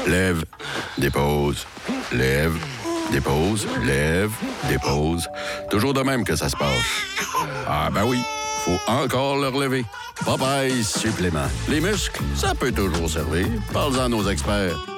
Lève, dépose, lève, dépose, lève, dépose. Toujours de même que ça se passe. Ah ben oui, faut encore le relever. Popeye supplément. Les muscles, ça peut toujours servir. Parle-en à nos experts.